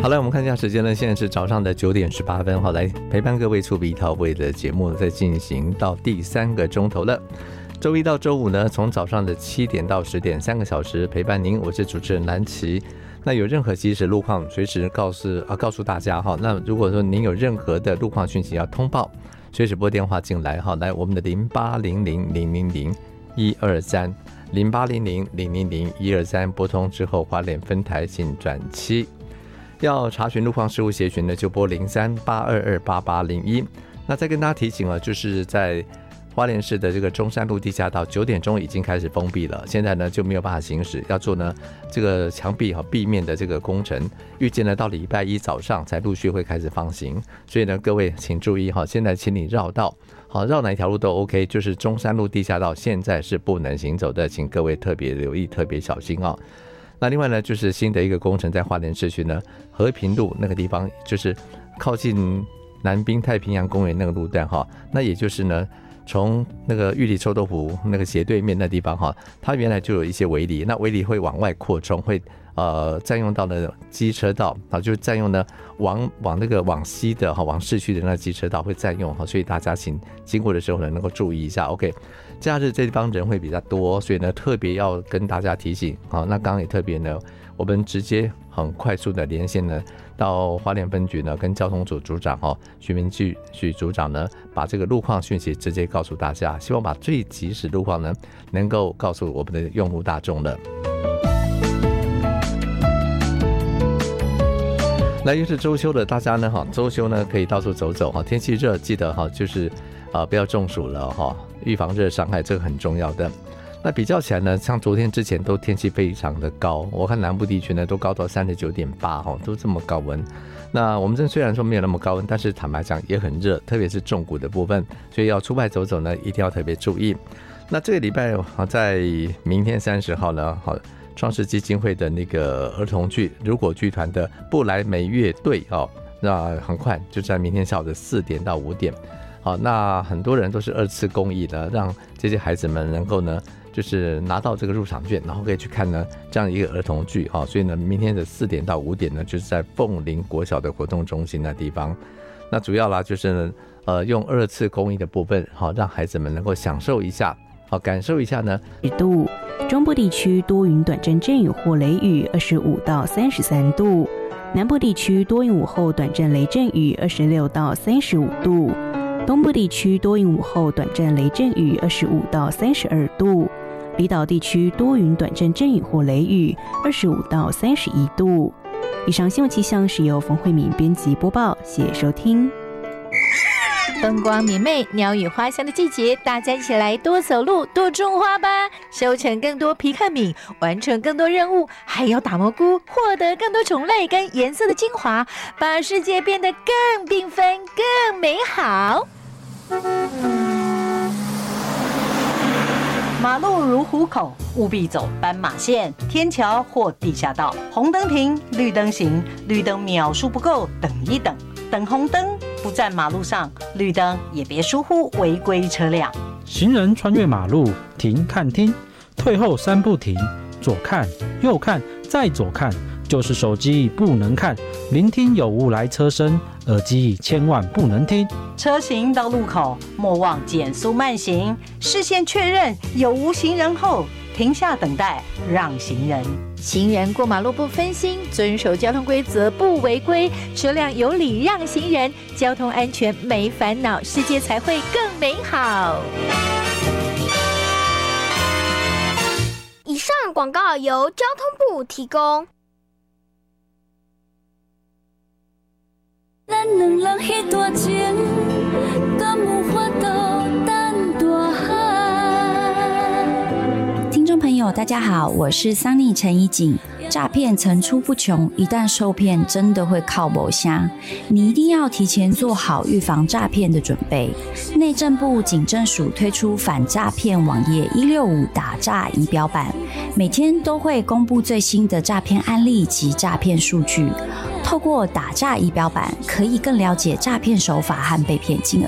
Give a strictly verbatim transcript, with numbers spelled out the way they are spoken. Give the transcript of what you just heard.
好了，我们看一下时间呢，现在是早上的九点十八分，好，来陪伴各位触鼻套位的节目在进行到第三个钟头了。周一到周五呢，从早上的七点到十点，三个小时陪伴您，我是主持人蓝琦。那有任何即时路况，随时告诉啊告诉大家哈。那如果说您有任何的路况讯息要通报，随时拨电话进来哈，来我们的零八零零零零零一二三。零八零零零零零一二三拨通之后，花莲分台请转七。要查询路况事务协询呢，就拨零三八二二八八零一。那再跟大家提醒了，就是在花莲市的这个中山路地下道九点钟已经开始封闭了，现在呢就没有办法行驶，要做呢这个墙壁和壁面的这个工程，预计呢到礼拜一早上才陆续会开始放行，所以呢各位请注意哈，现在请你绕道。好，绕哪一条路都 OK， 就是中山路地下道现在是不能行走的，请各位特别留意，特别小心哦。那另外呢，就是新的一个工程在花莲市区呢，和平路那个地方，就是靠近南滨太平洋公园那个路段哈，那也就是呢，从那个玉里臭豆腐那个斜对面那地方哈，它原来就有一些围篱，那围篱会往外扩充，会呃占用到了机车道啊，就占用呢往往那个往西的哈，往市区的那个机车道会占用哈，所以大家请经过的时候呢，能够注意一下。OK， 假日这地方人会比较多，所以呢特别要跟大家提醒好，那刚刚也特别呢，我们直接很快速的连线呢到花莲分局呢，跟交通组组长哈徐明旭徐组长呢，把这个路况讯息直接告诉大家，希望把最及时路况呢能够告诉我们的用户大众了。那又是周休的，大家呢哈，周休呢可以到处走走哈，天气热记得哈，就是啊不要中暑了哈，预防热伤害这个很重要的。那比较起来呢，像昨天之前都天气非常的高，我看南部地区呢都高到 三十九点八 哈，都这么高温。那我们这虽然说没有那么高温，但是坦白讲也很热，特别是重谷的部分，所以要出外走走呢，一定要特别注意。那这个礼拜在明天三十号呢，好。创世基金会的那个儿童剧如果剧团的布莱梅乐队哦，那很快就在明天下午的四点到五点，好，那很多人都是二次公益的，让这些孩子们能够呢，就是拿到这个入场券，然后可以去看呢这样一个儿童剧啊，所以呢，明天的四点到五点呢，就是在凤林国小的活动中心那地方，那主要啦就是呢，呃，用二次公益的部分，好，让孩子们能够享受一下。好，感受一下呢。 度，中部地区多云短阵阵雨或雷雨，二十五到三十三度；南部地区多云午后短阵雷阵雨，二十六到三十五度；东部地区多云午后短阵雷阵雨，二十五到三十二度；离岛地区多云短阵阵雨或雷雨，二十五到三十一度。以上新闻气象是由冯慧敏编辑播报，谢谢收听。 风光明媚，鸟语花香的季节，大家一起来多走路，多种花吧，收成更多皮克敏，完成更多任务，还有打蘑菇，获得更多种类跟颜色的精华，把世界变得更缤纷、更美好。 马路如虎口，务必走斑马线、天桥或地下道。红灯停，绿灯行，绿灯秒数不够，等一等。等红灯，不站马路上，绿灯也别疏忽违规车辆。 行人穿越马路，停看听，退后三步停，左看右看再左看，就是手机不能看，聆听有无来车声，耳机千万不能听。 车行到路口，莫忘减速慢行，视线确认有无行人后，停下等待，让行人。 行人过马路不分心，遵守交通规则不违规，车辆有礼让行人，交通安全没烦恼，世界才会更美好。 以上广告由交通部提供。 咱两人彼段情，敢有法度等大海？听众朋友，大家好，我是桑尼陈怡景。诈骗层出不穷，一旦受骗，真的会靠某虾。你一定要提前做好预防诈骗的准备。内政部警政署推出反诈骗网页一六五打诈仪表板，每天都会公布最新的诈骗案例及诈骗数据。透过打诈仪表板，可以更了解诈骗手法和被骗金额。